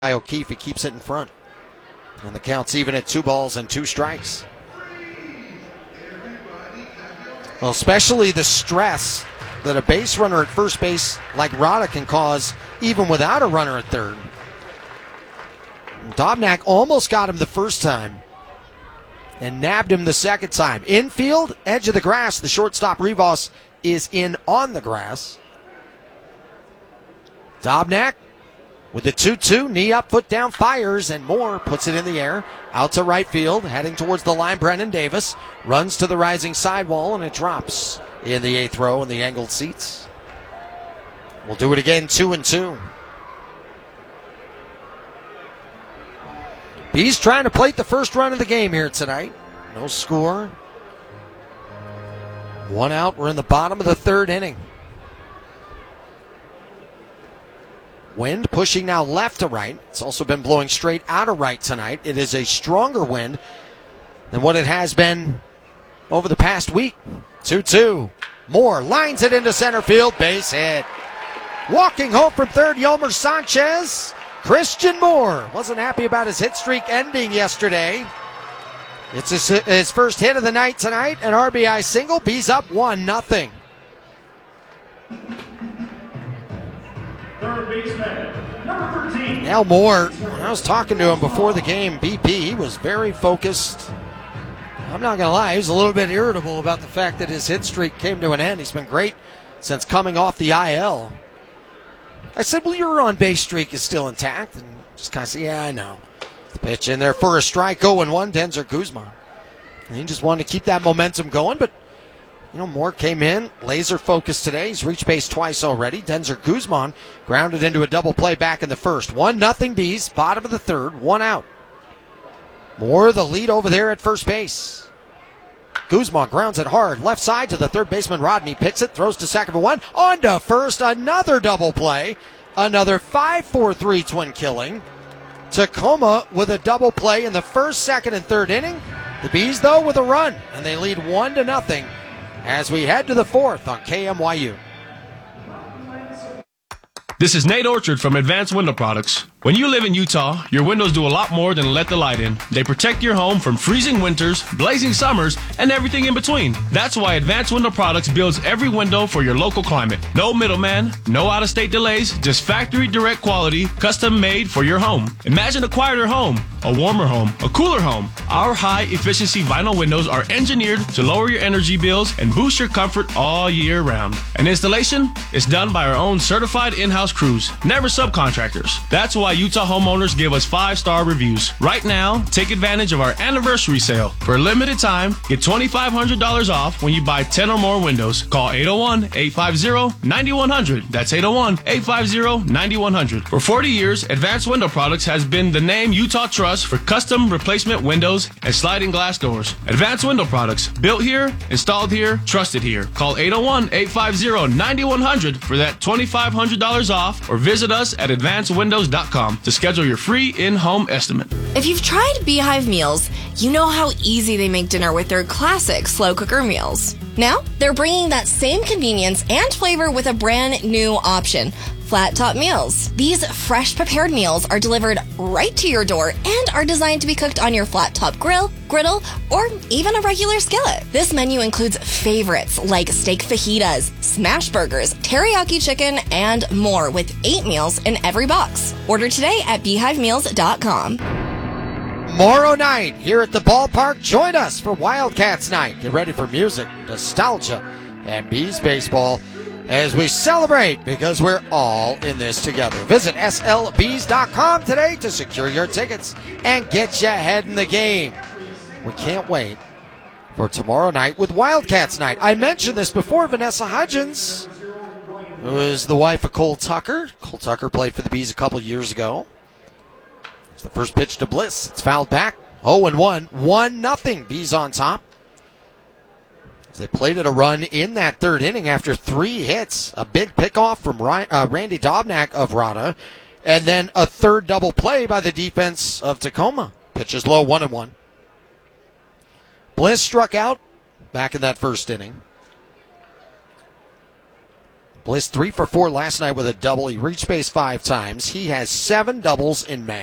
O'Keefe. He keeps it in front. And the count's even at 2 balls and 2 strikes. Well, especially the stress that a base runner at first base like Rada can cause even without a runner at third. Dobnak almost got him the first time and nabbed him the second time. Infield, edge of the grass. The shortstop Rivas is in on the grass. Dobnak with the 2-2, knee up, foot down, fires, and Moore puts it in the air. Out to right field, heading towards the line, Brennan Davis runs to the rising sidewall, and it drops in the 8th row in the angled seats. We'll do it again, 2-2. Bees trying to plate the first run of the game here tonight. No score. 1 out. We're in the bottom of the 3rd inning. Wind pushing now left to right. It's also been blowing straight out of right tonight. It is a stronger wind than what it has been over the past week. 2-2. Moore lines it into center field. Base hit. Walking home from third, Yolmer Sanchez. Christian Moore wasn't happy about his hit streak ending yesterday. It's his first hit of the night tonight. An RBI single. Bees up 1-0. Third baseman, number 13. Now Moore, when I was talking to him before the game, BP, he was very focused. I'm not going to lie, he was a little bit irritable about the fact that his hit streak came to an end. He's been great since coming off the IL. I said, well, your on-base streak is still intact. And just kind of said, yeah, I know. The pitch in there for a strike, 0-1, Denzer Guzman. And he just wanted to keep that momentum going, but Moore came in, laser focused today. He's reached base twice already. Denzer Guzman grounded into a double play back in the first. 1-0 Bees, bottom of the 3rd, 1 out. Moore the lead over there at first base. Guzman grounds it hard, left side to the third baseman Rodney. Picks it, throws to second for 1. On to first, another double play. Another 5-4-3 twin killing. Tacoma with a double play in the first, second, and third inning. The Bees, though, with a run, and they lead 1-0. As we head to the 4th on KMYU. This is Nate Orchard from Advanced Window Products. When you live in Utah, your windows do a lot more than let the light in. They protect your home from freezing winters, blazing summers, and everything in between. That's why Advanced Window Products builds every window for your local climate. No middleman, no out-of-state delays, just factory direct quality, custom made for your home. Imagine a quieter home, a warmer home, a cooler home. Our high-efficiency vinyl windows are engineered to lower your energy bills and boost your comfort all year round. And installation is done by our own certified in-house crews, never subcontractors. That's why Utah homeowners give us 5-star reviews. Right now, take advantage of our anniversary sale. For a limited time, get $2,500 off when you buy 10 or more windows. Call 801-850-9100. That's 801-850-9100. For 40 years, Advanced Window Products has been the name Utah trusts for custom replacement windows and sliding glass doors. Advanced Window Products, built here, installed here, trusted here. Call 801-850-9100 for that $2,500 off, or visit us at advancedwindows.com to schedule your free in-home estimate. If you've tried Beehive meals, you know how easy they make dinner with their classic slow cooker meals. Now, they're bringing that same convenience and flavor with a brand new option, Flat Top Meals. These fresh prepared meals are delivered right to your door and are designed to be cooked on your flat top grill, griddle, or even a regular skillet. This menu includes favorites like steak fajitas, smash burgers, teriyaki chicken, and more, with 8 meals in every box. Order today at beehivemeals.com. Tomorrow night here at the ballpark, join us for Wildcats night. Get ready for music, nostalgia, and Bees baseball as we celebrate, because we're all in this together. Visit slbees.com today to secure your tickets and get you ahead in the game. We can't wait for tomorrow night with Wildcats night. I mentioned this before. Vanessa Hudgens, who is the wife of Cole Tucker. Cole Tucker played for the Bees a couple years ago. It's the first pitch to Bliss. It's fouled back. 0-1. 1-0. Bees on top. They plated a run in that third inning after 3 hits. A big pickoff from Randy Dobnak of Rada, and then a third double play by the defense of Tacoma. Pitches low, 1-1. Bliss struck out back in that first inning. Bliss 3 for 4 last night with a double. He reached base 5 times. He has 7 doubles in May.